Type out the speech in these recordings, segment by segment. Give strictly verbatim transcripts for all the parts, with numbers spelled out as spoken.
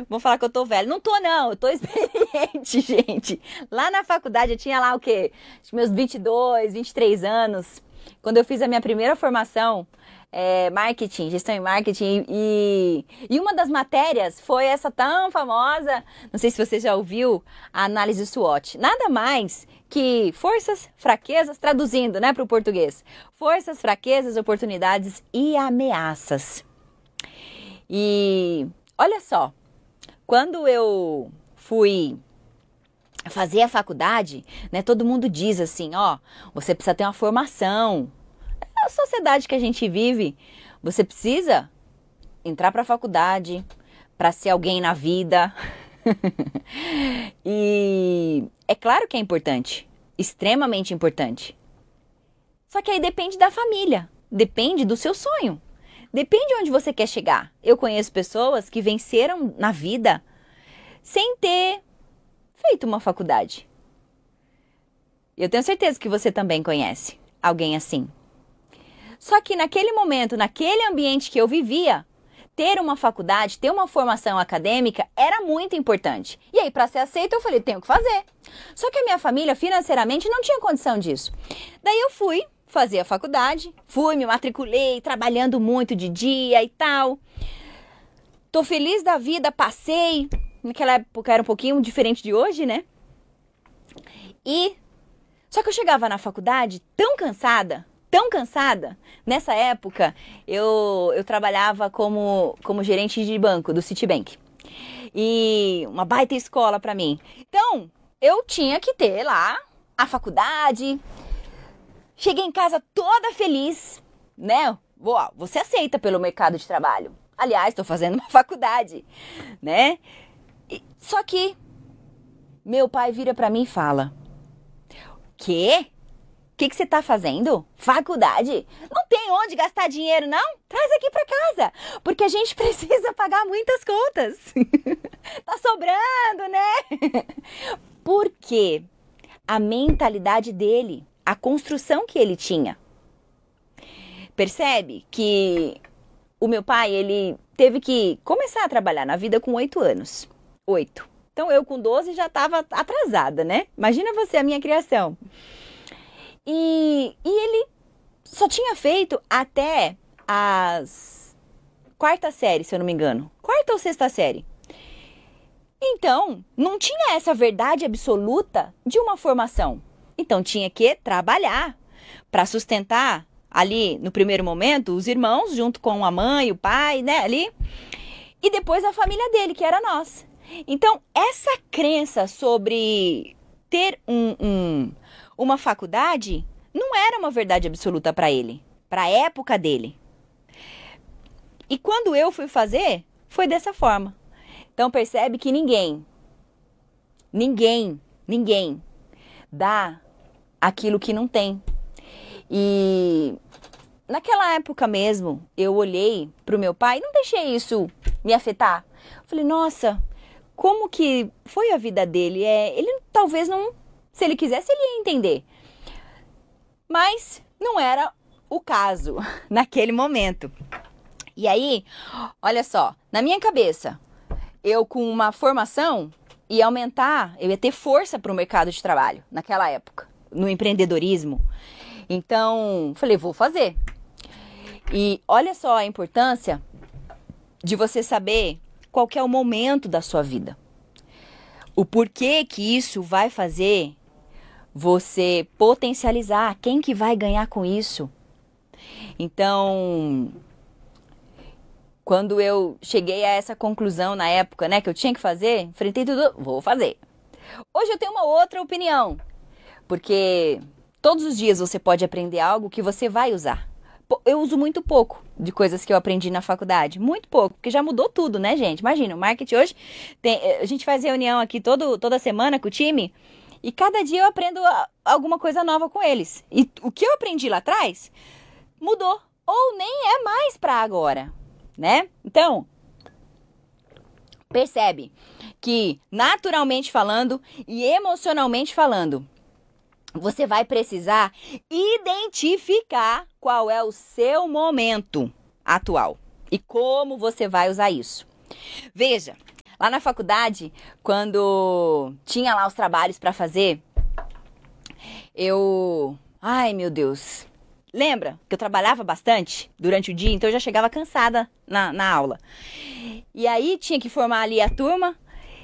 Vão falar que eu tô velha. Não tô, não. Eu tô experiente, gente. Lá na faculdade eu tinha lá o quê? Meus vinte e dois, vinte e três anos. Quando eu fiz a minha primeira formação, é, marketing, gestão em marketing. E, e uma das matérias foi essa tão famosa, não sei se você já ouviu, a análise SWOT. Nada mais que forças, fraquezas, traduzindo, né, para o português. Forças, fraquezas, oportunidades e ameaças. E olha só, quando eu fui fazer a faculdade, né, todo mundo diz assim, ó, você precisa ter uma formação. É a sociedade que a gente vive, você precisa entrar para a faculdade para ser alguém na vida. E é claro que é importante, extremamente importante. Só que aí depende da família, depende do seu sonho. Depende de onde você quer chegar. Eu conheço pessoas que venceram na vida sem ter feito uma faculdade. Eu tenho certeza que você também conhece alguém assim. Só que naquele momento, naquele ambiente que eu vivia, ter uma faculdade, ter uma formação acadêmica era muito importante. E aí, para ser aceita, eu falei, tenho que fazer. Só que a minha família, financeiramente, não tinha condição disso. Daí eu fui fazer a faculdade, fui, me matriculei, trabalhando muito de dia e tal. Tô feliz da vida, passei. Naquela época era um pouquinho diferente de hoje, né? E só que eu chegava na faculdade tão cansada, tão cansada. Nessa época, eu, eu trabalhava como, como gerente de banco do Citibank. E uma baita escola pra mim. Então, eu tinha que ter lá a faculdade. Cheguei em casa toda feliz, né? Uau, você aceita pelo mercado de trabalho. Aliás, estou fazendo uma faculdade, né? E, só que meu pai vira pra mim e fala: Quê? O que, que você tá fazendo? Faculdade? Não tem onde gastar dinheiro, não? Traz aqui pra casa, porque a gente precisa pagar muitas contas. Tá sobrando, né? Por quê? A mentalidade dele, a construção que ele tinha. Percebe que o meu pai, ele teve que começar a trabalhar na vida com oito anos. Oito. Então eu com doze já estava atrasada, né? Imagina você, a minha criação. E, e ele só tinha feito até as quarta série, se eu não me engano. Quarta ou sexta série. Então, não tinha essa verdade absoluta de uma formação. Então tinha que trabalhar para sustentar ali no primeiro momento os irmãos junto com a mãe, o pai, né, ali. E depois a família dele, que era nós. Então essa crença sobre ter um, um, uma faculdade não era uma verdade absoluta para ele, para a época dele. E quando eu fui fazer, foi dessa forma. Então percebe que ninguém, ninguém, ninguém dá aquilo que não tem. E naquela época mesmo, eu olhei pro meu pai, não deixei isso me afetar. Falei, nossa, como que foi a vida dele? É, ele talvez não, se ele quisesse, ele ia entender. Mas não era o caso naquele momento. E aí, olha só, na minha cabeça, eu com uma formação ia aumentar, eu ia ter força para o mercado de trabalho naquela época, no empreendedorismo. Então, falei, vou fazer. E olha só a importância de você saber qual que é o momento da sua vida. O porquê que isso vai fazer você potencializar, quem que vai ganhar com isso. Então, quando eu cheguei a essa conclusão na época, né, que eu tinha que fazer, enfrentei tudo, vou fazer. Hoje eu tenho uma outra opinião, porque todos os dias você pode aprender algo que você vai usar. Eu uso muito pouco de coisas que eu aprendi na faculdade, muito pouco, porque já mudou tudo, né, gente? Imagina, o marketing hoje, tem, a gente faz reunião aqui todo, toda semana com o time, e cada dia eu aprendo alguma coisa nova com eles. E o que eu aprendi lá atrás mudou, ou nem é mais para agora, né? Então, percebe que naturalmente falando e emocionalmente falando, você vai precisar identificar qual é o seu momento atual e como você vai usar isso. Veja, Lá na faculdade, quando tinha lá os trabalhos para fazer, eu... Ai, meu Deus. Lembra que eu trabalhava bastante durante o dia, então eu já chegava cansada na, na aula. E aí tinha que formar ali a turma.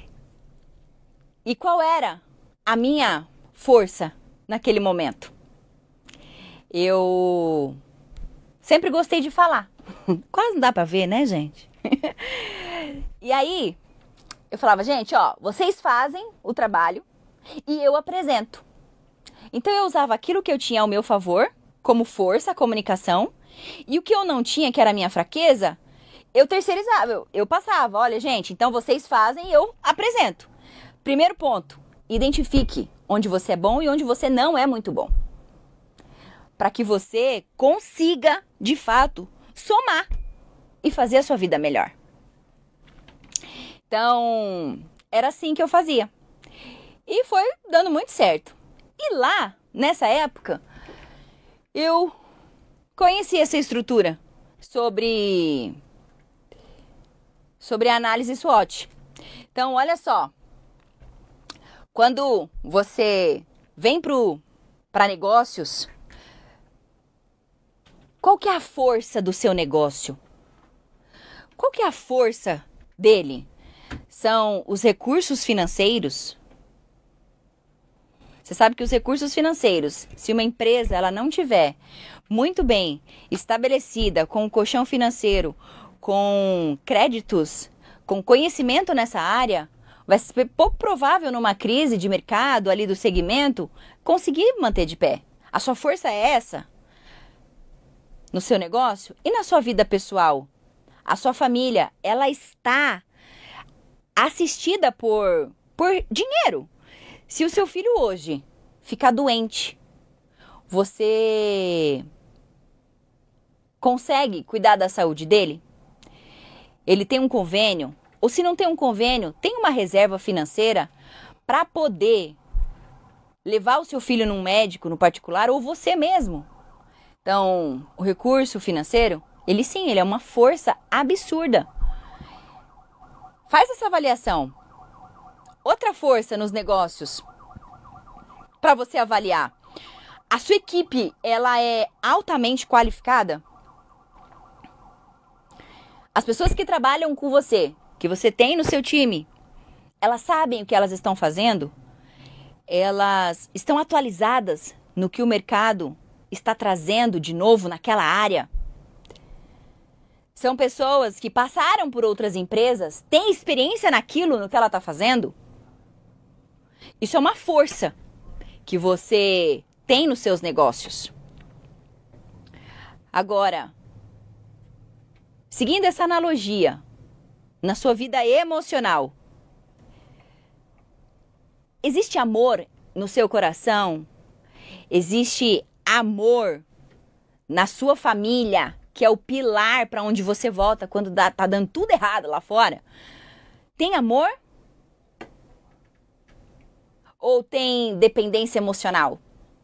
E qual era a minha força naquele momento? Eu sempre gostei de falar. Quase não dá pra ver, né, gente? E aí, eu falava, gente, ó, vocês fazem o trabalho e eu apresento. Então eu usava aquilo que eu tinha ao meu favor, como força, a comunicação, e o que eu não tinha, que era a minha fraqueza, eu terceirizava, eu, eu passava. Olha, gente, então vocês fazem e eu apresento. Primeiro ponto, identifique onde você é bom e onde você não é muito bom. Para que você consiga, de fato, somar e fazer a sua vida melhor. Então, era assim que eu fazia. E foi dando muito certo. E lá, nessa época, eu conheci essa estrutura sobre, sobre a análise SWOT. Então, olha só. Quando você vem para negócios, qual que é a força do seu negócio? Qual que é a força dele? São os recursos financeiros? Você sabe que os recursos financeiros, se uma empresa ela não tiver muito bem estabelecida com o colchão financeiro, com créditos, com conhecimento nessa área, vai ser pouco provável numa crise de mercado ali do segmento conseguir manter de pé. A sua força é essa no seu negócio e na sua vida pessoal. A sua família, ela está assistida por, por dinheiro. Se o seu filho hoje ficar doente, você consegue cuidar da saúde dele? Ele tem um convênio? Ou se não tem um convênio, tem uma reserva financeira para poder levar o seu filho num médico, no particular, ou você mesmo? Então, o recurso financeiro, ele sim, ele é uma força absurda. Faz essa avaliação. Outra força nos negócios para você avaliar. A sua equipe, ela é altamente qualificada? As pessoas que trabalham com você, que você tem no seu time, elas sabem o que elas estão fazendo? Elas estão atualizadas no que o mercado está trazendo de novo naquela área? São pessoas que passaram por outras empresas, têm experiência naquilo, no que ela está fazendo? Isso é uma força que você tem nos seus negócios. Agora, seguindo essa analogia, na sua vida emocional, existe amor no seu coração? Existe amor na sua família, que é o pilar para onde você volta quando dá, tá dando tudo errado lá fora? Tem amor? Ou tem dependência emocional?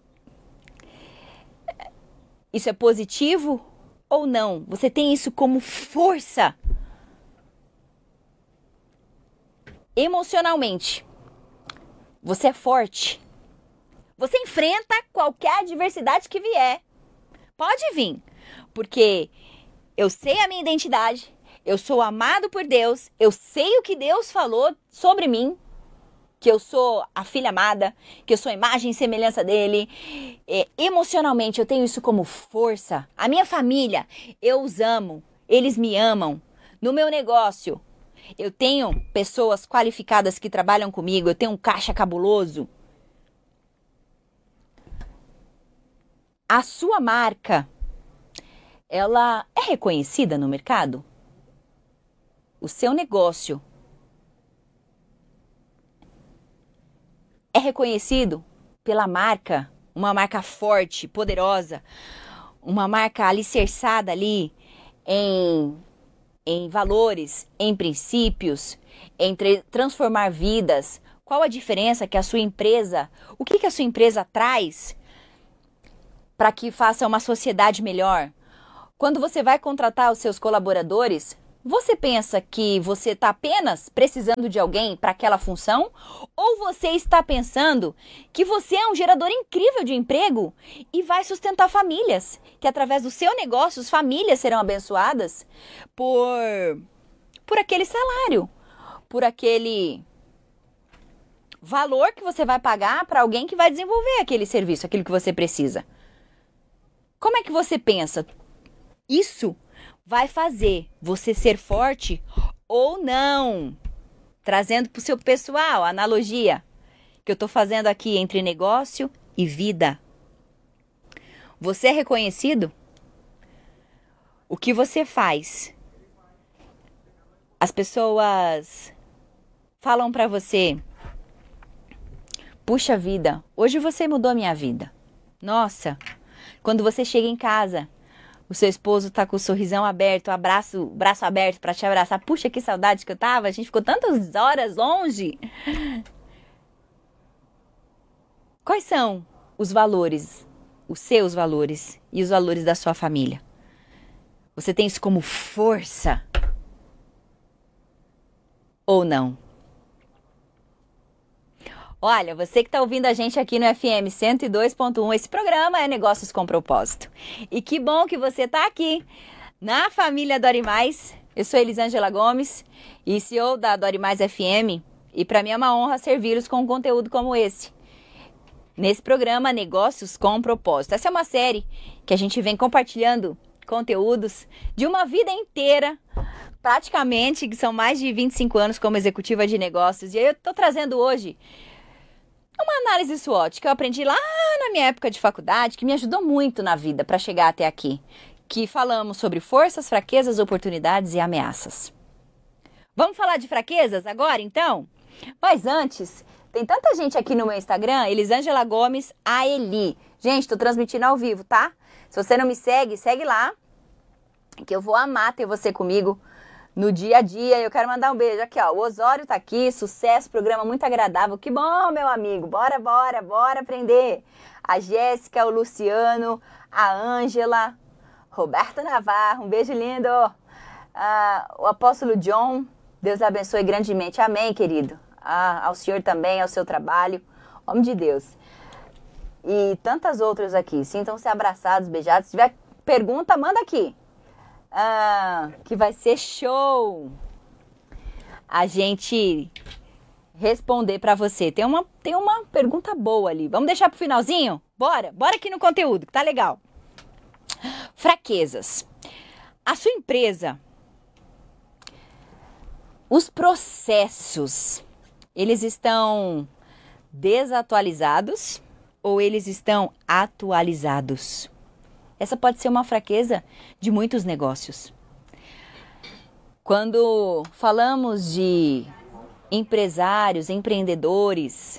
Isso é positivo ou não? Você tem isso como força? Emocionalmente, você é forte. Você enfrenta qualquer adversidade que vier. Pode vir, porque eu sei a minha identidade, eu sou amado por Deus, eu sei o que Deus falou sobre mim, que eu sou a filha amada, que eu sou a imagem e semelhança dele. É, emocionalmente, eu tenho isso como força. A minha família, eu os amo, eles me amam. No meu negócio, eu tenho pessoas qualificadas que trabalham comigo, eu tenho um caixa cabuloso. A sua marca, ela é reconhecida no mercado? O seu negócio é reconhecido pela marca, uma marca forte, poderosa, uma marca alicerçada ali em, em valores, em princípios, em transformar vidas. Qual a diferença que a sua empresa, o que, que a sua empresa traz para que faça uma sociedade melhor? Quando você vai contratar os seus colaboradores, Você pensa que você está apenas precisando de alguém para aquela função? Ou você está pensando que você é um gerador incrível de emprego e vai sustentar famílias? Que através do seu negócio, as famílias serão abençoadas por, por aquele salário, por aquele valor que você vai pagar para alguém que vai desenvolver aquele serviço, aquilo que você precisa. Como é que você pensa? Isso vai fazer você ser forte ou não? Trazendo para o seu pessoal a analogia que eu estou fazendo aqui entre negócio e vida. Você é reconhecido? O que você faz? As pessoas falam para você: puxa vida, hoje você mudou a minha vida. Nossa, quando você chega em casa, o seu esposo tá com o sorrisão aberto, o abraço, braço aberto para te abraçar. Puxa, que saudade que eu tava. A gente ficou tantas horas longe. Quais são os valores, os seus valores e os valores da sua família? Você tem isso como força ou não? Olha, você que está ouvindo a gente aqui no F M cento e dois ponto um, esse programa é Negócios com Propósito. E que bom que você está aqui na família Dori Mais. Eu sou Elisângela Gomes e C E O da Dori Mais F M. E para mim é uma honra servi-los com um conteúdo como esse. Nesse programa Negócios com Propósito. Essa é uma série que a gente vem compartilhando conteúdos de uma vida inteira, praticamente, que são mais de vinte e cinco anos como executiva de negócios. E aí eu estou trazendo hoje uma análise SWOT que eu aprendi lá na minha época de faculdade, que me ajudou muito na vida para chegar até aqui. Que falamos sobre forças, fraquezas, oportunidades e ameaças. Vamos falar de fraquezas agora, então? Mas antes, tem tanta gente aqui no meu Instagram, Elisângela Gomes A Eli. Gente, tô transmitindo ao vivo, tá? Se você não me segue, segue lá, que eu vou amar ter você comigo no dia a dia. Eu quero mandar um beijo aqui, ó. O Osório tá aqui, sucesso, programa muito agradável. Que bom, meu amigo. Bora, bora, bora aprender. A Jéssica, o Luciano, a Ângela, Roberto Navarro, um beijo lindo. Ah, o apóstolo John, Deus abençoe grandemente. Amém, querido. Ah, ao senhor também, ao seu trabalho. Homem de Deus. E tantas outras aqui. Sintam-se abraçados, beijados. Se tiver pergunta, manda aqui. Ah, que vai ser show a gente responder para você. Tem uma, tem uma pergunta boa ali. Vamos deixar pro finalzinho? Bora, bora aqui no conteúdo, que tá legal. Fraquezas. A sua empresa, os processos, eles estão desatualizados ou eles estão atualizados? Essa pode ser uma fraqueza de muitos negócios. Quando falamos de empresários, empreendedores,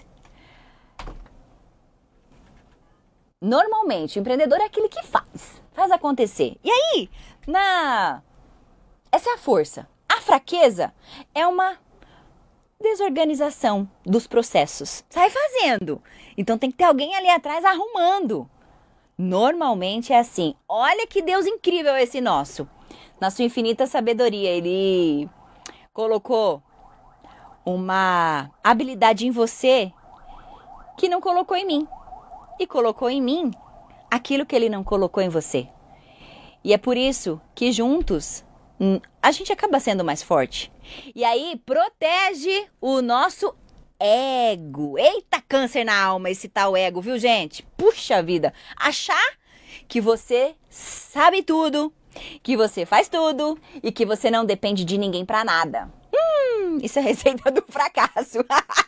normalmente o empreendedor é aquele que faz, faz acontecer. E aí, na... essa é a força. A fraqueza é uma desorganização dos processos. Sai fazendo. Então tem que ter alguém ali atrás arrumando. Normalmente é assim. Olha que Deus incrível esse nosso. Na sua infinita sabedoria, Ele colocou uma habilidade em você que não colocou em mim. E colocou em mim aquilo que Ele não colocou em você. E é por isso que juntos a gente acaba sendo mais forte. E aí protege o nosso ego. Eita, câncer na alma esse tal ego, viu, gente? Puxa vida. Achar que você sabe tudo, que você faz tudo e que você não depende de ninguém pra nada. Hum, isso é receita do fracasso.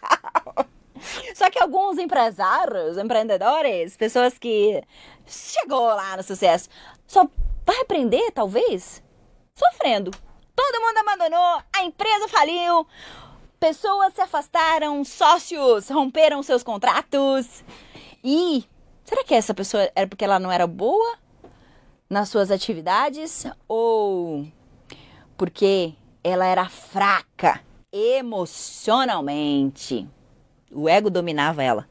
Só que alguns empresários, empreendedores, pessoas que chegou lá no sucesso, só vai aprender, talvez, sofrendo. Todo mundo abandonou, a empresa faliu, pessoas se afastaram, sócios romperam seus contratos. E será que essa pessoa era porque ela não era boa nas suas atividades? Ou porque ela era fraca emocionalmente? O ego dominava ela.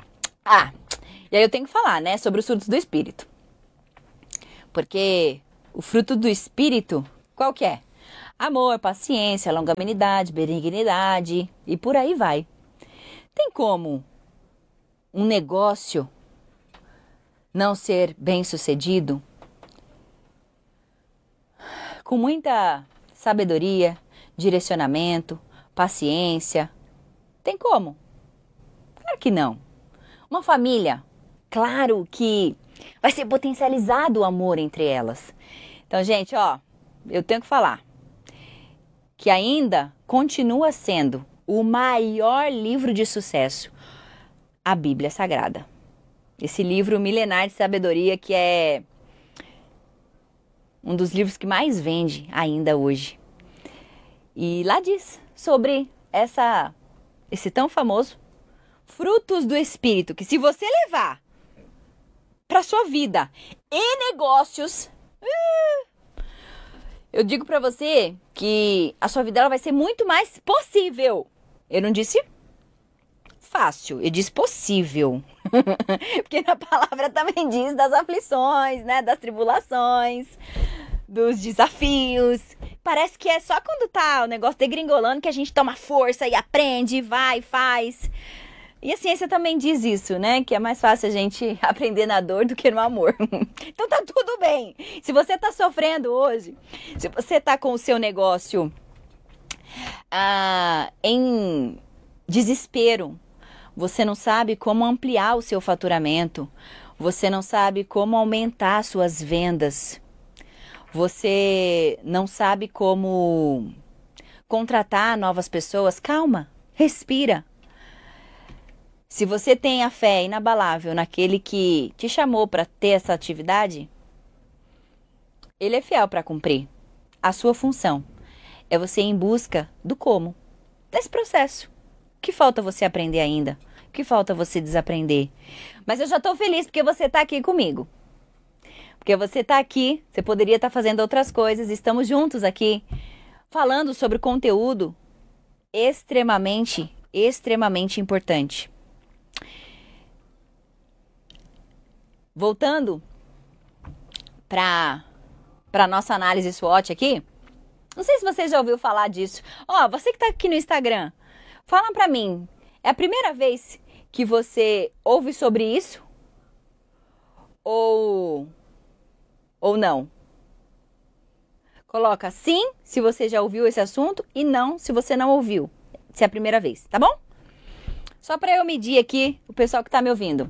Ah, e aí eu tenho que falar, né, sobre os surtos do espírito. Porque o fruto do Espírito, qual que é? Amor, paciência, longanimidade, benignidade e por aí vai. Tem como um negócio não ser bem-sucedido? Com muita sabedoria, direcionamento, paciência. Tem como? Claro que não. Uma família, claro que vai ser potencializado o amor entre elas. Então, gente, ó, eu tenho que falar que ainda continua sendo o maior livro de sucesso, a Bíblia Sagrada. Esse livro milenar de sabedoria que é um dos livros que mais vende ainda hoje. E lá diz sobre essa, esse tão famoso frutos do Espírito, que se você levar para sua vida e negócios, eu digo para você que a sua vida ela vai ser muito mais possível. Eu não disse fácil, eu disse possível. Porque na palavra também diz das aflições, né, das tribulações, dos desafios. Parece que é só quando tá o negócio degringolando que a gente toma força e aprende, vai, faz. E a ciência também diz isso, né? Que é mais fácil a gente aprender na dor do que no amor. Então tá tudo bem. Se você tá sofrendo hoje, se você tá com o seu negócio ah, em desespero, você não sabe como ampliar o seu faturamento, você não sabe como aumentar suas vendas, você não sabe como contratar novas pessoas, calma, respira. Se você tem a fé inabalável naquele que te chamou para ter essa atividade, ele é fiel para cumprir. A sua função é você ir em busca do como, desse processo. O que falta você aprender ainda? O que falta você desaprender? Mas eu já estou feliz porque você está aqui comigo. Porque você está aqui, você poderia estar fazendo outras coisas, estamos juntos aqui, falando sobre conteúdo extremamente, extremamente importante. Voltando para a nossa análise SWOT aqui, não sei se você já ouviu falar disso. Ó, você que está aqui no Instagram, fala para mim, é a primeira vez que você ouve sobre isso? Ou, ou não? Coloca sim, se você já ouviu esse assunto, e não, se você não ouviu, se é a primeira vez, tá bom? Só para eu medir aqui o pessoal que está me ouvindo.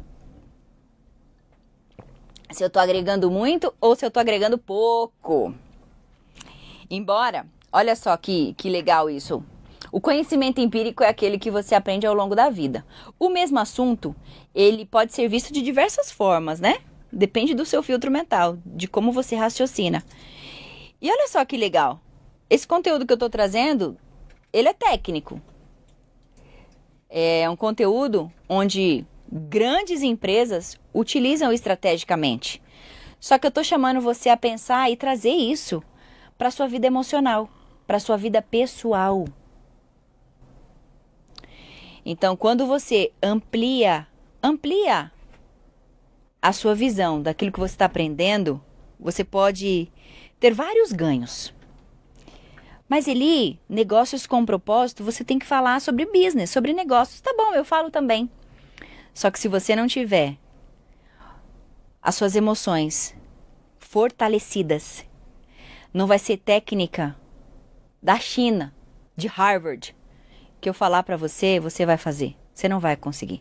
Se eu tô agregando muito ou se eu tô agregando pouco. Embora, olha só que, que legal isso. O conhecimento empírico é aquele que você aprende ao longo da vida. O mesmo assunto, ele pode ser visto de diversas formas, né? Depende do seu filtro mental, de como você raciocina. E olha só que legal. Esse conteúdo que eu tô trazendo, ele é técnico. É um conteúdo onde grandes empresas utilizam estrategicamente. Só que eu tô chamando você a pensar e trazer isso para sua vida emocional, para sua vida pessoal. Então, quando você amplia, amplia a sua visão daquilo que você está aprendendo, você pode ter vários ganhos. Mas Eli, negócios com propósito, você tem que falar sobre business, sobre negócios. Tá bom, eu falo também. Só que se você não tiver as suas emoções fortalecidas, não vai ser técnica da China, de Harvard, que eu falar para você, você vai fazer. Você não vai conseguir.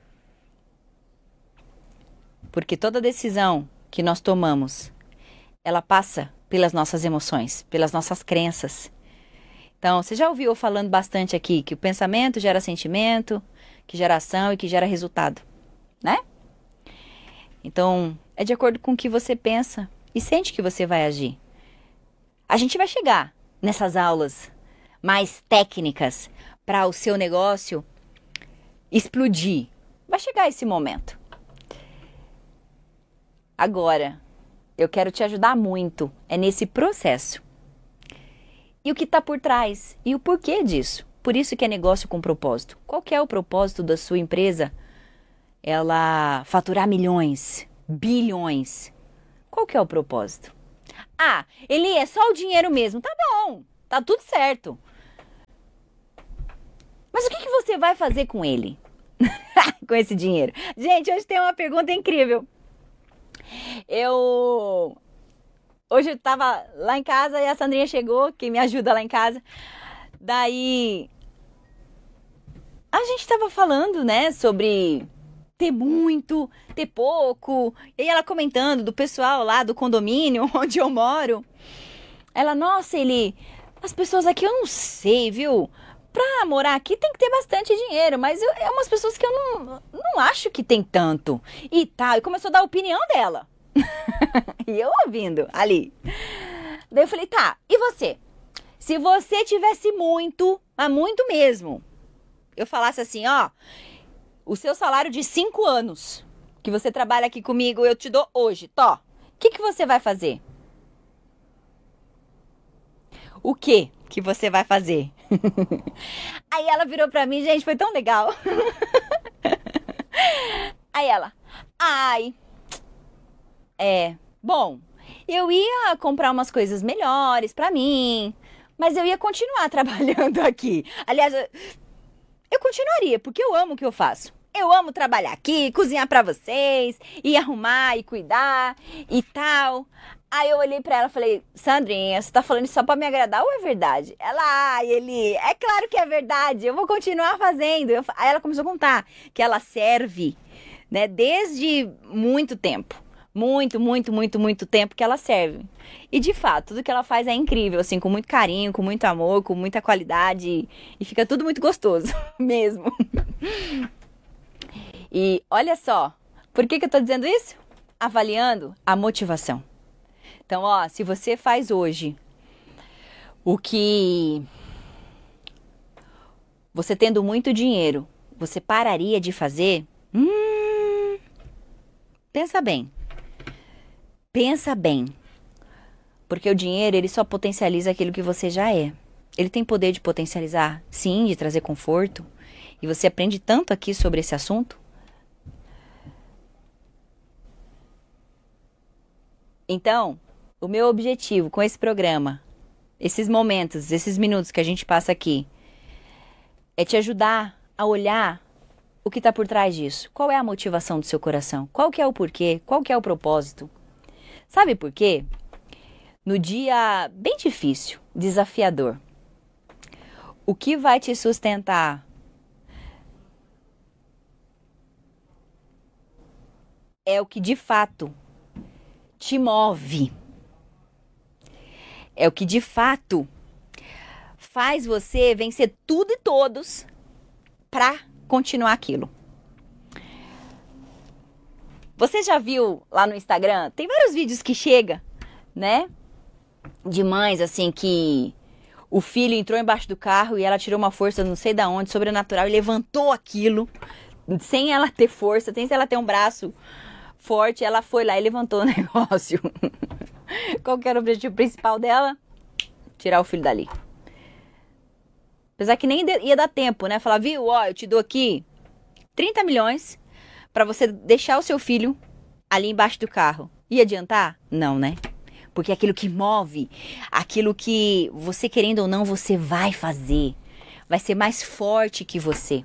Porque toda decisão que nós tomamos, ela passa pelas nossas emoções, pelas nossas crenças. Então, você já ouviu eu falando bastante aqui que o pensamento gera sentimento, que gera ação e que gera resultado, né? Então, é de acordo com o que você pensa e sente que você vai agir. A gente vai chegar nessas aulas mais técnicas para o seu negócio explodir. Vai chegar esse momento. Agora, eu quero te ajudar muito, é nesse processo. E o que está por trás? E o porquê disso? Por isso que é negócio com propósito. Qual que é o propósito da sua empresa? Ela faturar milhões, bilhões. Qual que é o propósito? Ah, Eli, é só o dinheiro mesmo. Tá bom, tá tudo certo. Mas o que, que você vai fazer com ele? Com esse dinheiro? Gente, hoje tem uma pergunta incrível. Eu... Hoje eu tava lá em casa e a Sandrinha chegou, que me ajuda lá em casa. Daí... A gente tava falando, né, sobre ter muito, ter pouco. E aí ela comentando do pessoal lá do condomínio onde eu moro. Ela, nossa, Eli, as pessoas aqui eu não sei, viu? Pra morar aqui tem que ter bastante dinheiro, mas eu, é umas pessoas que eu não, não acho que tem tanto. E tal, e começou a dar a opinião dela. E eu ouvindo ali. Daí eu falei, tá, e você? Se você tivesse muito, mas muito mesmo, eu falasse assim, ó, o seu salário de cinco anos que você trabalha aqui comigo, eu te dou hoje, tó. O que, que você vai fazer? O que que você vai fazer? Aí ela virou pra mim, gente, foi tão legal. Aí ela, ai, é, bom, eu ia comprar umas coisas melhores pra mim, mas eu ia continuar trabalhando aqui. Aliás, eu continuaria, porque eu amo o que eu faço. Eu amo trabalhar aqui, cozinhar pra vocês, e arrumar, e cuidar, e tal. Aí eu olhei pra ela e falei, Sandrinha, você tá falando isso só pra me agradar ou é verdade? Ela, ai, Eli, é claro que é verdade, eu vou continuar fazendo. Eu, aí ela começou a contar que ela serve, né, desde muito tempo. Muito, muito, muito, muito tempo que ela serve. E de fato, tudo que ela faz é incrível, assim, com muito carinho, com muito amor, com muita qualidade. E fica tudo muito gostoso, mesmo. E olha só, por que que eu tô dizendo isso? Avaliando a motivação. Então, ó, se você faz hoje o que você tendo muito dinheiro, você pararia de fazer? Hum, pensa bem. Pensa bem. Porque o dinheiro, ele só potencializa aquilo que você já é. Ele tem poder de potencializar, sim, de trazer conforto. E você aprende tanto aqui sobre esse assunto. Então, o meu objetivo com esse programa, esses momentos, esses minutos que a gente passa aqui, é te ajudar a olhar o que está por trás disso. Qual é a motivação do seu coração? Qual que é o porquê? Qual que é o propósito? Sabe por quê? No dia bem difícil, desafiador, o que vai te sustentar é o que de fato te move. É o que de fato faz você vencer tudo e todos para continuar aquilo. Você já viu lá no Instagram? Tem vários vídeos que chega, né? De mães assim que o filho entrou embaixo do carro e ela tirou uma força não sei da onde, sobrenatural, e levantou aquilo sem ela ter força, sem ela ter um braço forte, ela foi lá e levantou o negócio. Qual que era o objetivo principal dela? Tirar o filho dali. Apesar que nem ia dar tempo, né? Falar, viu, ó, eu te dou aqui trinta milhões pra você deixar o seu filho ali embaixo do carro. Ia adiantar? Não, né? Porque aquilo que move, aquilo que você querendo ou não, você vai fazer. Vai ser mais forte que você.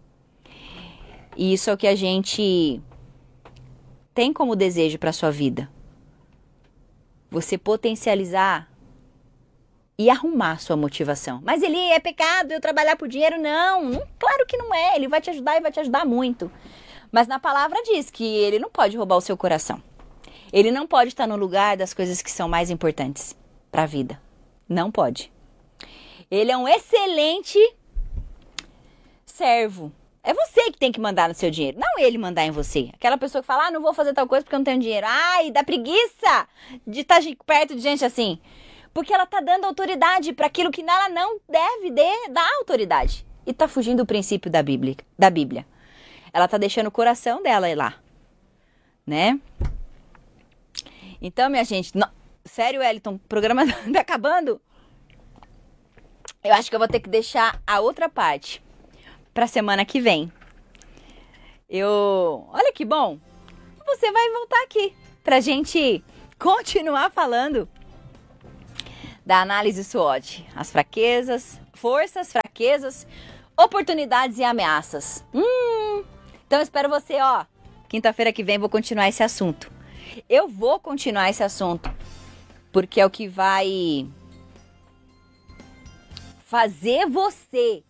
E isso é o que a gente tem como desejo para sua vida. Você potencializar e arrumar sua motivação. Mas ele é pecado eu trabalhar por dinheiro? Não, não, claro que não é. Ele vai te ajudar e vai te ajudar muito. Mas na palavra diz que ele não pode roubar o seu coração. Ele não pode estar no lugar das coisas que são mais importantes para a vida. Não pode. Ele é um excelente servo. É você que tem que mandar no seu dinheiro, não ele mandar em você. Aquela pessoa que fala, ah, não vou fazer tal coisa porque eu não tenho dinheiro. Ai, dá preguiça de estar perto de gente assim. Porque ela tá dando autoridade para aquilo que ela não deve de, dar autoridade. E tá fugindo do princípio da Bíblia, da Bíblia. Ela tá deixando o coração dela ir lá, né? Então, minha gente, não, sério, Wellington, o programa tá acabando? Eu acho que eu vou ter que deixar a outra parte pra semana que vem. Eu... Olha que bom! Você vai voltar aqui pra gente continuar falando da análise SWOT. As fraquezas, forças, fraquezas, oportunidades e ameaças. Hum, então eu espero você, ó. Quinta-feira que vem vou continuar esse assunto. Eu vou continuar esse assunto, porque é o que vai fazer você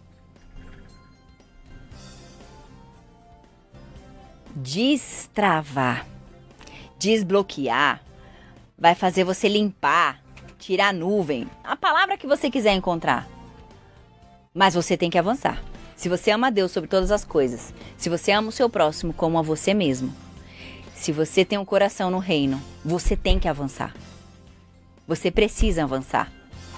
destravar, desbloquear, vai fazer você limpar, tirar a nuvem, a palavra que você quiser encontrar. Mas você tem que avançar. Se você ama a Deus sobre todas as coisas, se você ama o seu próximo como a você mesmo, se você tem um coração no reino, você tem que avançar. Você precisa avançar.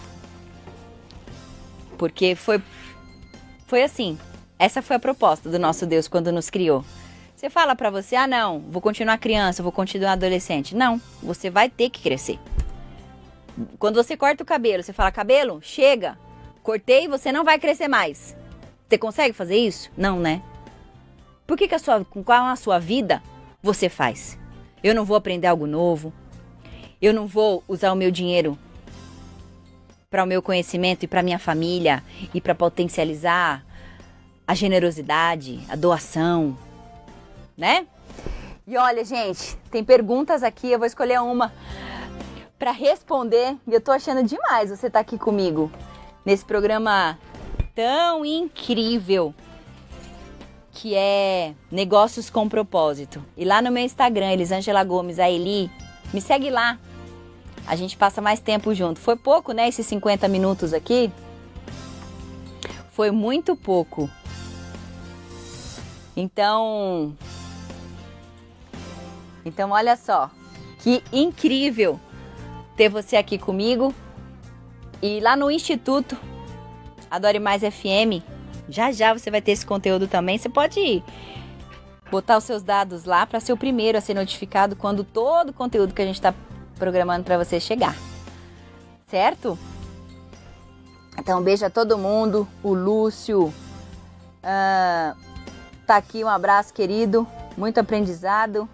Porque foi, foi assim, essa foi a proposta do nosso Deus quando nos criou. Você fala pra você, ah não, vou continuar criança, vou continuar adolescente. Não, você vai ter que crescer. Quando você corta o cabelo, você fala, cabelo, chega, cortei, você não vai crescer mais. Você consegue fazer isso? Não, né? Por que que a sua, com qual a sua vida você faz? Eu não vou aprender algo novo, eu não vou usar o meu dinheiro para o meu conhecimento e para minha família e para potencializar a generosidade, a doação, né? E olha, gente, tem perguntas aqui, eu vou escolher uma para responder e eu tô achando demais você estar aqui comigo nesse programa tão incrível que é Negócios com Propósito. E lá no meu Instagram, Elisângela Gomes, a Eli, me segue lá. A gente passa mais tempo junto. Foi pouco, né, esses cinquenta minutos aqui? Foi muito pouco. Então, então olha só, que incrível ter você aqui comigo. E lá no Instituto Adore Mais F M, já já você vai ter esse conteúdo também. Você pode botar os seus dados lá para ser o primeiro a ser notificado quando todo o conteúdo que a gente está programando para você chegar. Certo? Então, um beijo a todo mundo. O Lúcio uh, tá aqui, um abraço, querido. Muito aprendizado.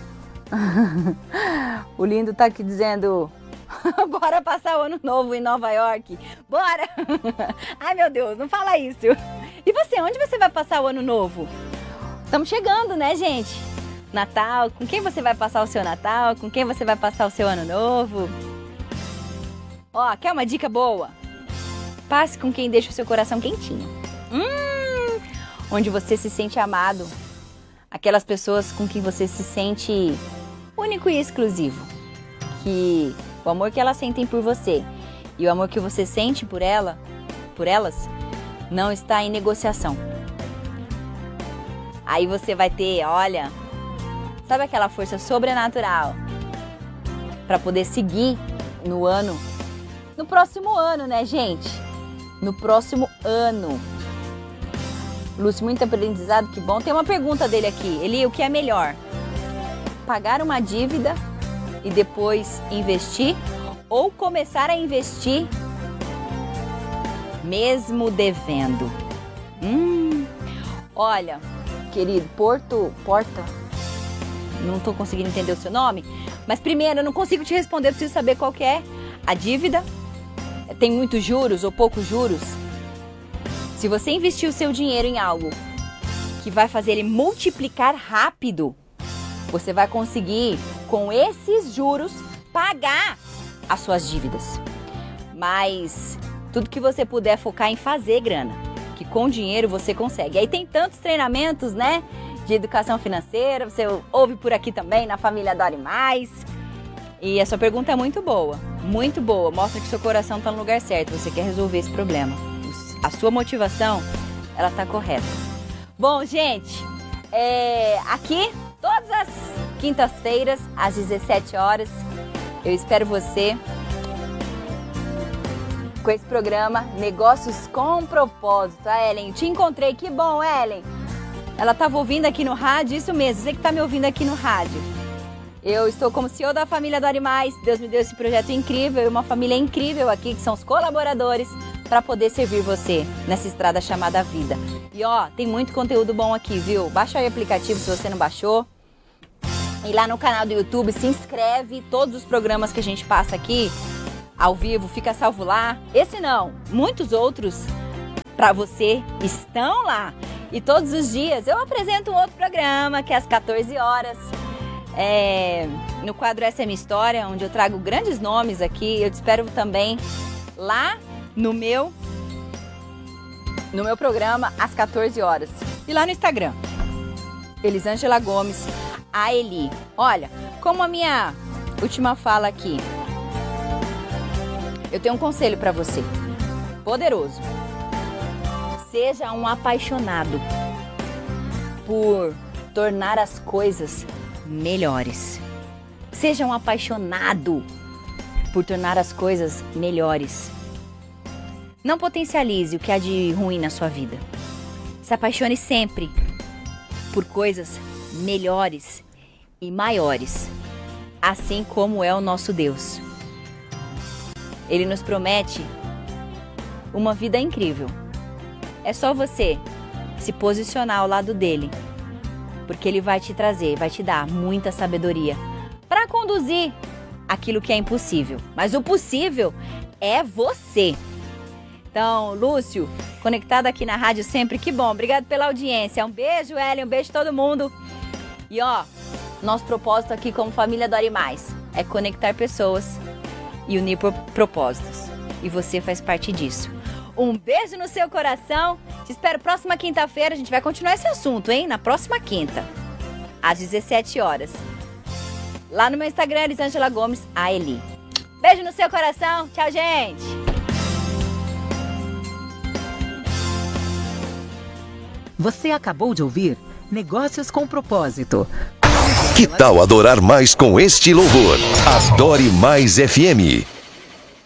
O Lindo tá aqui dizendo... Bora passar o ano novo em Nova York. Bora! Ai, meu Deus, não fala isso. E você, onde você vai passar o ano novo? Estamos chegando, né, gente? Natal, com quem você vai passar o seu Natal? Com quem você vai passar o seu ano novo? Ó, quer uma dica boa? Passe com quem deixa o seu coração quentinho. Hum, onde você se sente amado. Aquelas pessoas com quem você se sente único e exclusivo. Que o amor que elas sentem por você e o amor que você sente por ela, por elas, não está em negociação. Aí você vai ter, olha, sabe aquela força sobrenatural para poder seguir no ano, no próximo ano, né, gente? No próximo ano. Lúcio, muito aprendizado, que bom. Tem uma pergunta dele aqui. Eli, o que é melhor? Pagar uma dívida e depois investir, ou começar a investir mesmo devendo? Hum, olha, querido, Porto, Porta, não tô conseguindo entender o seu nome, mas primeiro, eu não consigo te responder, eu preciso saber qual que é a dívida. Tem muitos juros ou poucos juros? Se você investir o seu dinheiro em algo que vai fazer ele multiplicar rápido, você vai conseguir, com esses juros, pagar as suas dívidas. Mas tudo que você puder focar em fazer grana, que com dinheiro você consegue. Aí tem tantos treinamentos, né, de educação financeira, você ouve por aqui também, na Família Adore Mais. E a sua pergunta é muito boa, muito boa. Mostra que seu coração está no lugar certo, você quer resolver esse problema. A sua motivação, ela está correta. Bom, gente, é, aqui... todas as quintas-feiras, às dezessete horas, eu espero você com esse programa Negócios com Propósito. A Ellen, te encontrei, que bom, Ellen. Ela estava ouvindo aqui no rádio, isso mesmo, você que está me ouvindo aqui no rádio. Eu estou como C E O da Família Adore Mais. Deus me deu esse projeto incrível e uma família incrível aqui, que são os colaboradores, para poder servir você nessa estrada chamada vida. E ó, tem muito conteúdo bom aqui, viu? Baixa aí o aplicativo se você não baixou. E lá no canal do YouTube, se inscreve. Todos os programas que a gente passa aqui, ao vivo, fica salvo lá. Esse não, muitos outros para você estão lá. E todos os dias eu apresento um outro programa, que é às quatorze horas, é, no quadro Essa é Minha História, onde eu trago grandes nomes aqui. Eu te espero também lá no meu, no meu programa, às quatorze horas. E lá no Instagram, Elisângela Gomes, a Eli. Olha, como a minha última fala aqui, eu tenho um conselho para você, poderoso. Seja um apaixonado por tornar as coisas melhores. Seja um apaixonado por tornar as coisas melhores. Não potencialize o que há de ruim na sua vida. Se apaixone sempre por coisas melhores e maiores, assim como é o nosso Deus. Ele nos promete uma vida incrível. É só você se posicionar ao lado dele, porque ele vai te trazer, vai te dar muita sabedoria para conduzir aquilo que é impossível. Mas o possível é você. Então, Lúcio, conectado aqui na rádio sempre, que bom. Obrigado pela audiência. Um beijo, Hélio, um beijo todo mundo. E ó, nosso propósito aqui como família Dore Mais é conectar pessoas e unir por propósitos. E você faz parte disso. Um beijo no seu coração. Te espero próxima quinta-feira. A gente vai continuar esse assunto, hein? Na próxima quinta, às dezessete horas. Lá no meu Instagram, Elisângela Gomes, a Eli. Beijo no seu coração. Tchau, gente. Você acabou de ouvir Negócios com Propósito. Que tal adorar mais com este louvor? Adore Mais F M.